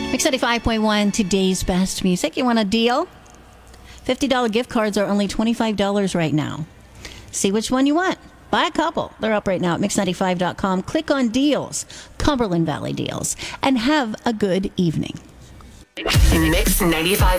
Mix 95.1, today's best music. You want a deal? $50 gift cards are only $25 right now. See which one you want. Buy a couple. They're up right now at mix95.com. Click on deals, Cumberland Valley deals, and have a good evening. Mix 95.